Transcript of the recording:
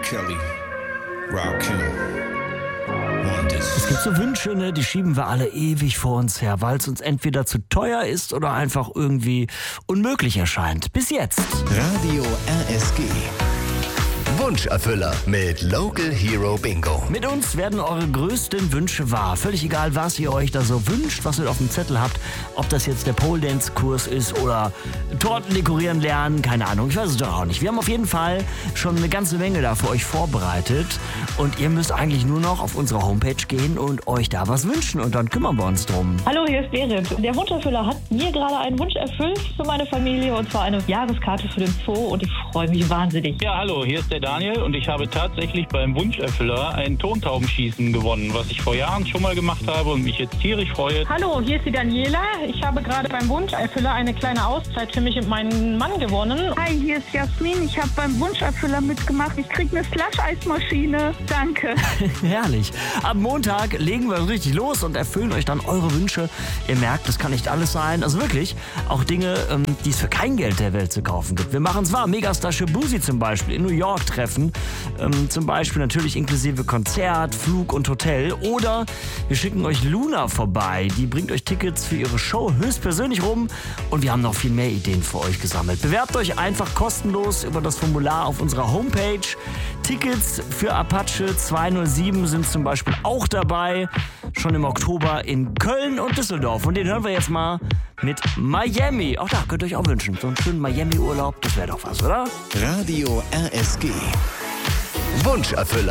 Kelly, Rakim. Es gibt so Wünsche, ne, die schieben wir alle ewig vor uns her, weil es uns entweder zu teuer ist oder einfach irgendwie unmöglich erscheint. Bis jetzt. Radio RSG. Wunscherfüller mit Local Hero Bingo. Mit uns werden eure größten Wünsche wahr. Völlig egal, was ihr euch da so wünscht, was ihr auf dem Zettel habt. Ob das jetzt der Pole Dance Kurs ist oder Torten dekorieren lernen, keine Ahnung. Ich weiß es doch auch nicht. Wir haben auf jeden Fall schon eine ganze Menge da für euch vorbereitet. Und ihr müsst eigentlich nur noch auf unsere Homepage gehen und euch da was wünschen. Und dann kümmern wir uns drum. Hallo, hier ist Berit. Der Wunscherfüller hat mir gerade einen Wunsch erfüllt für meine Familie. Und zwar eine Jahreskarte für den Zoo. Und ich freue mich wahnsinnig. Ja, hallo, hier ist der Daniel und ich habe tatsächlich beim Wunscherfüller ein Tontaubenschießen gewonnen, was ich vor Jahren schon mal gemacht habe und mich jetzt tierisch freue. Hallo, hier ist die Daniela. Ich habe gerade beim Wunscherfüller eine kleine Auszeit für mich und meinen Mann gewonnen. Hi, hier ist Jasmin. Ich habe beim Wunscherfüller mitgemacht. Ich kriege eine Slush-Eismaschine. Danke. Herrlich. Am Montag legen wir richtig los und erfüllen euch dann eure Wünsche. Ihr merkt, das kann nicht alles sein. Also wirklich, auch Dinge, die es für kein Geld der Welt zu kaufen gibt. Wir machen es wahr. Megastar Shabuzi zum Beispiel in New York treffen. Zum Beispiel natürlich inklusive Konzert, Flug und Hotel. Oder wir schicken euch Luna vorbei. Die bringt euch Tickets für ihre Show höchstpersönlich rum. Und wir haben noch viel mehr Ideen für euch gesammelt. Bewerbt euch einfach kostenlos über das Formular auf unserer Homepage. Tickets für Apache 207 sind zum Beispiel auch dabei. Schon im Oktober in Köln und Düsseldorf. Und den hören wir jetzt mal mit Miami. Auch da könnt ihr euch auch wünschen. So einen schönen Miami-Urlaub, das wäre doch was, oder? Radio RSG. Wunscherfüller.